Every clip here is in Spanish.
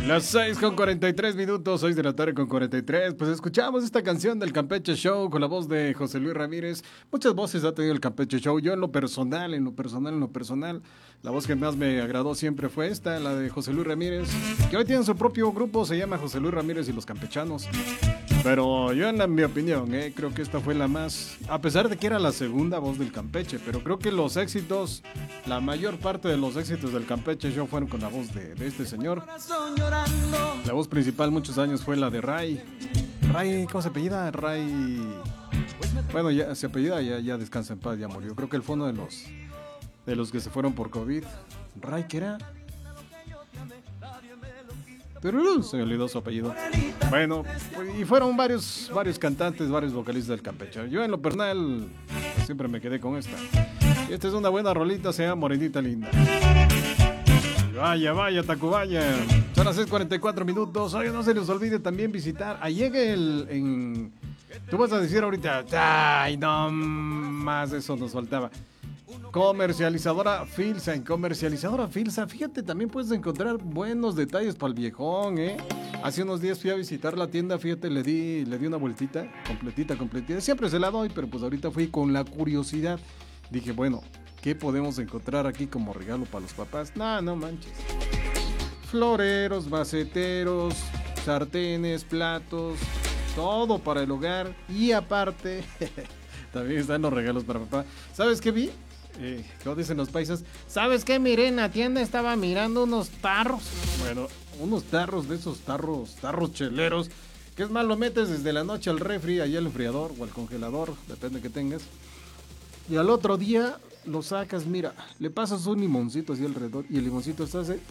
Las 6:43, 6 de la tarde con 43. Pues escuchamos esta canción del Campeche Show con la voz de José Luis Ramírez. Muchas voces ha tenido el Campeche Show. Yo en lo personal, la voz que más me agradó siempre fue esta, la de José Luis Ramírez, que hoy tiene su propio grupo, se llama José Luis Ramírez y los Campechanos. Pero yo en mi opinión, creo que esta fue la más, a pesar de que era la segunda voz del Campeche, pero creo que los éxitos, la mayor parte de los éxitos del Campeche Show fueron con la voz de este señor. La voz principal muchos años fue la de Ray. Ray, ¿cómo se apellida? Ray. Bueno, ya se apellida, ya descansa en paz, ya murió. Creo que él fue uno de los que se fueron por COVID. Ray, ¿qué era? Se me olvidó su apellido. Bueno, y fueron varios cantantes, varios vocalistas del Campeche. Yo en lo personal siempre me quedé con esta. Esta es una buena rolita, se llama Morenita Linda. Vaya, Tacubaya. Son las 6:44. Oye, no se les olvide también visitar. Ahí llegue Tú vas a decir ahorita, ay, no más, eso nos faltaba. Comercializadora Filsa. En Comercializadora Filsa, fíjate, también puedes encontrar buenos detalles para el viejón, Hace unos días fui a visitar la tienda, fíjate, le di una vueltita, completita. Siempre se la doy, pero pues ahorita fui con la curiosidad. Dije, bueno, ¿qué podemos encontrar aquí como regalo para los papás? No manches. Floreros, maceteros, sartenes, platos, todo para el hogar. Y aparte, también están los regalos para papá. ¿Sabes qué vi? ¿Cómo dicen los paisas? ¿Sabes qué? Miré en la tienda, estaba mirando unos tarros. Bueno, unos tarros de esos tarros cheleros. Que es más, lo metes desde la noche al refri, allá al enfriador o al congelador, depende que tengas. Y al otro día lo sacas, mira, le pasas un limoncito así alrededor y el limoncito está así.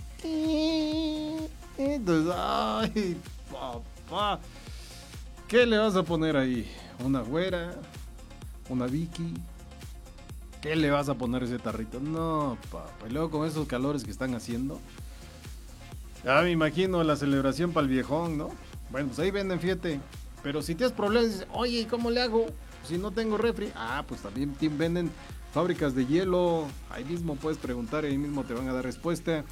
Entonces, ay, papá, ¿qué le vas a poner ahí? ¿Una güera? ¿Una Vicky? ¿Qué le vas a poner a ese tarrito? No, papá. Y luego con esos calores que están haciendo. Ya me imagino la celebración para el viejón, ¿no? Bueno, pues ahí venden, fíjate. Pero si tienes problemas, dices, oye, ¿cómo le hago si no tengo refri? Pues también venden fábricas de hielo. Ahí mismo puedes preguntar, ahí mismo te van a dar respuesta.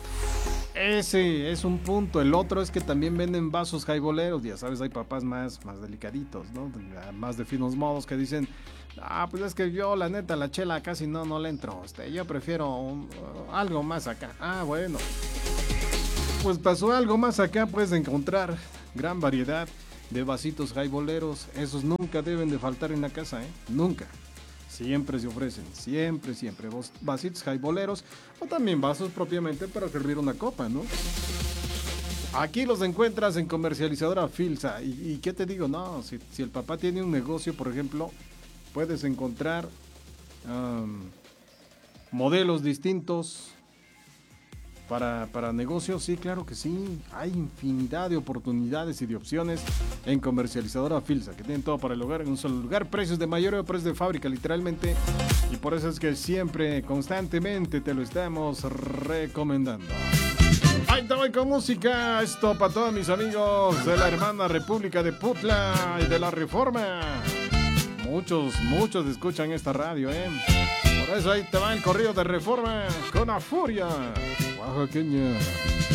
Ese es un punto. El otro es que también venden vasos jaiboleros. Ya sabes, hay papás más delicaditos, ¿no? Más de finos modos que dicen, pues es que yo la neta la chela casi no le entro. Yo prefiero algo más acá. Bueno. Pues pasó algo más acá, puedes encontrar gran variedad de vasitos jaiboleros. Esos nunca deben de faltar en la casa, Nunca. Siempre se ofrecen, siempre. Vasitos jaiboleros o también vasos propiamente para servir una copa, ¿no? Aquí los encuentras en Comercializadora Filsa. ¿Y qué te digo? No, si el papá tiene un negocio, por ejemplo, puedes encontrar modelos distintos para negocios. Sí, claro que sí. Hay infinidad de oportunidades y de opciones en Comercializadora Filsa, que tienen todo para el hogar en un solo lugar. Precios de mayoreo, precios de fábrica, literalmente. Y por eso es que siempre, constantemente, te lo estamos recomendando. Ahí te voy con música. Esto para todos mis amigos de la hermana República de Putla y de la Reforma. Muchos escuchan esta radio, Por eso ahí te va el corrido de Reforma con la furia oaxaqueña.